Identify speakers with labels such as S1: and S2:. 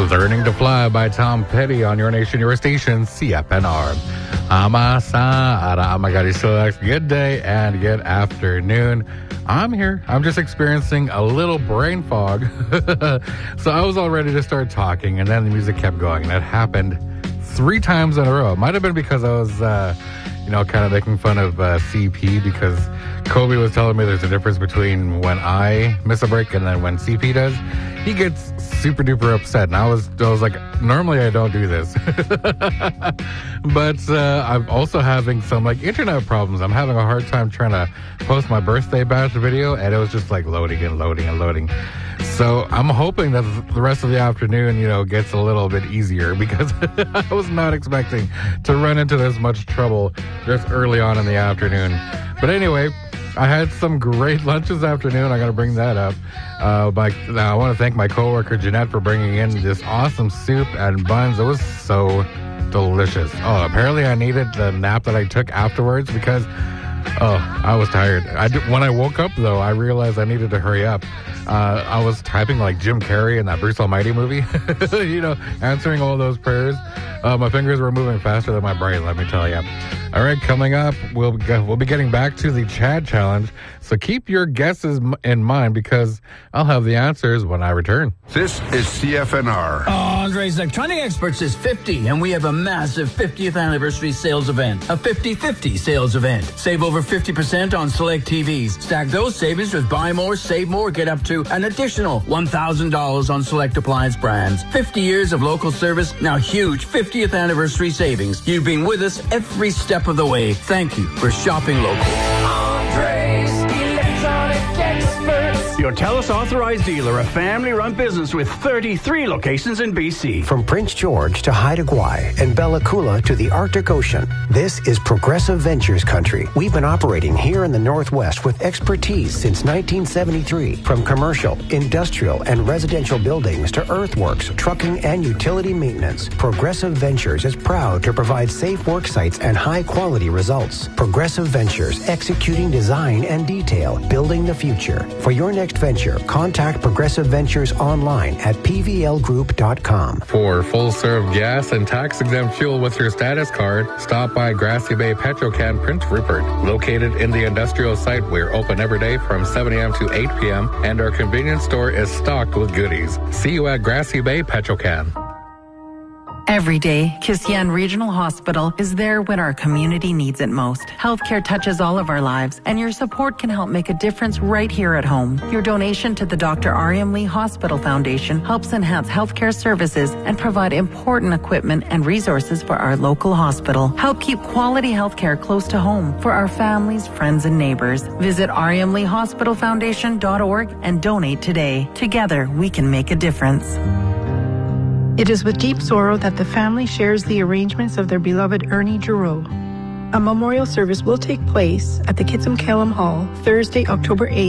S1: Learning to Fly by Tom Petty on Your Nation, Your Station, CFNR. Good day and good afternoon. I'm here. I'm just experiencing a little brain fog. So I was all ready to start talking, and then the music kept going, and it happened 3 times in a row. It might have been because I was, kind of making fun of CP, because Kobe was telling me there's a difference between when I miss a break and then when CP does. He gets super duper upset, and I was like, normally I don't do this. But I'm also having some internet problems. I'm having a hard time trying to post my birthday bash video, and it was just loading and loading and loading. So I'm hoping that the rest of the afternoon, gets a little bit easier, because I was not expecting to run into this much trouble just early on in the afternoon. But anyway, I had some great lunch this afternoon. I got to bring that up. I want to thank my coworker Jeanette for bringing in this awesome soup and buns. It was so delicious. Oh, apparently I needed the nap that I took afterwards, because I was tired. When I woke up, though, I realized I needed to hurry up. I was typing like Jim Carrey in that Bruce Almighty movie, answering all those prayers. My fingers were moving faster than my brain, let me tell you. All right, coming up, we'll be getting back to the Chad Challenge. So keep your guesses in mind, because I'll have the answers when I return.
S2: This is CFNR.
S3: Andre's Electronic Experts is 50, and we have a massive 50th anniversary sales event. A 50-50 sales event. Save over 50% on select TVs. Stack those savings with buy more, save more. Get up to an additional $1,000 on select appliance brands. 50 years of local service, now huge 50th anniversary savings. You've been with us every step of the way. Thank you for shopping local.
S4: Andre's Electronic Experts.
S5: Your TELUS authorized dealer, a family-run business with 33 locations in BC.
S6: From Prince George to Haida Gwaii and Bella Coola to the Arctic Ocean, this is Progressive Ventures country. We've been operating here in the Northwest with expertise since 1973. From commercial, industrial, and residential buildings to earthworks, trucking, and utility maintenance, Progressive Ventures is proud to provide safe work sites and high-quality results. Progressive Ventures, executing design and detail, building the future. For your next venture, contact Progressive Ventures online at pvlgroup.com.
S1: For full-serve gas and tax-exempt fuel with your status card, stop by Grassy Bay Petrocan Prince Rupert. Located in the industrial site, we're open every day from 7 a.m. to 8 p.m., and our convenience store is stocked with goodies. See you at Grassy Bay Petrocan.
S7: Every day, Kisian Regional Hospital is there when our community needs it most. Healthcare touches all of our lives, and your support can help make a difference right here at home. Your donation to the Dr. R.M. Lee Hospital Foundation helps enhance healthcare services and provide important equipment and resources for our local hospital. Help keep quality healthcare close to home for our families, friends, and neighbors. Visit rmleehospitalfoundation.org and donate today. Together, we can make a difference.
S8: It is with deep sorrow that the family shares the arrangements of their beloved Ernie Giroux. A memorial service will take place at the Kitsim Kellam Hall Thursday, October 8th.